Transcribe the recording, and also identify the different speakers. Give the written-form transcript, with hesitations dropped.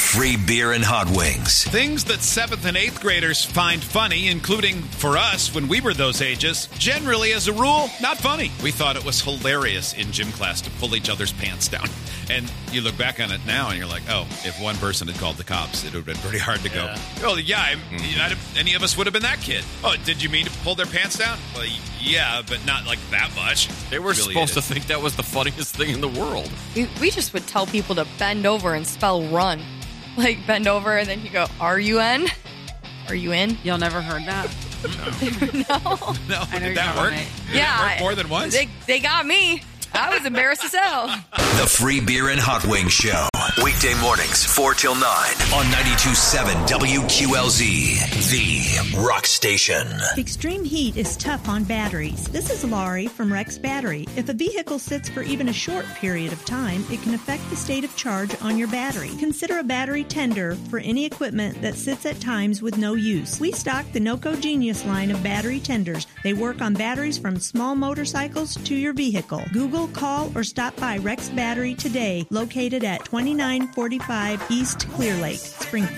Speaker 1: free beer and hot wings.
Speaker 2: Things that 7th and 8th graders find funny, including for us when we were those ages, generally as a rule, not funny. We thought it was hilarious in gym class to pull each other's pants down. And you look back on it now and you're like, oh, if one person had called the cops, it would have been pretty hard to go, oh, yeah, any of us would have been that kid. Oh, did you mean to pull their pants down? Well, yeah, but not like that much.
Speaker 3: They were supposed to think that was the funniest thing in the world.
Speaker 4: We just would tell people to bend over and spell run. Like, bend over, and then you go, R-U-N? Are you in?
Speaker 5: Y'all never heard that?
Speaker 4: No.
Speaker 2: No, did that work? Did it work more than once?
Speaker 4: They got me. I was embarrassed as hell.
Speaker 1: The Free Beer and Hot Wings Show. Weekday mornings, 4 till 9 on 92.7 WQLZ, the rock station.
Speaker 6: Extreme heat is tough on batteries. This is Laurie from Rex Battery. If a vehicle sits for even a short period of time, it can affect the state of charge on your battery. Consider a battery tender for any equipment that sits at times with no use. We stock the NOCO Genius line of battery tenders. They work on batteries from small motorcycles to your vehicle. Google, call, or stop by Rex Battery today, located at 2945 East Clear Lake, Springfield.